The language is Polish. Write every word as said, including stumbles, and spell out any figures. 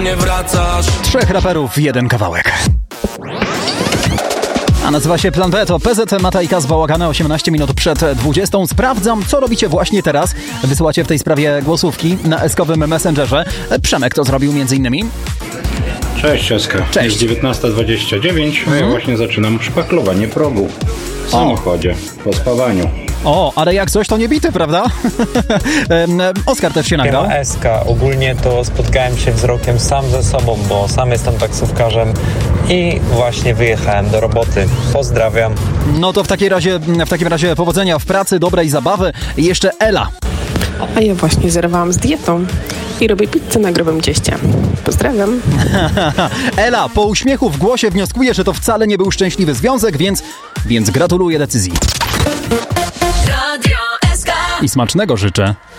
nie wracasz. Trzech raperów, jeden kawałek. A nazywa się Plan B, to P Z Mata i Kaz Bałagany, osiemnaście minut przed dwudziestą. Sprawdzam, co robicie właśnie teraz. Wysyłacie w tej sprawie głosówki na eskowym Messengerze. Przemek to zrobił między innymi. Cześć, Eska. Cześć. Jest dziewiętnasta dwadzieścia dziewięć, a Mhm. ja właśnie zaczynam szpachlowanie progu w samochodzie, po spawaniu. O, ale jak coś, to nie bity, prawda? Em, Oskar też się nagrał. Siema Eska. Ogólnie to spotkałem się wzrokiem sam ze sobą, bo sam jestem taksówkarzem i właśnie wyjechałem do roboty. Pozdrawiam. No to w takim razie, w takim razie powodzenia w pracy, dobrej zabawy. I jeszcze Ela. A ja właśnie zerwałam z dietą i robię pizzę na grubym cieście. Pozdrawiam. Ela po uśmiechu w głosie wnioskuje, że to wcale nie był szczęśliwy związek, więc, więc gratuluję decyzji. Radio S K. I smacznego życzę.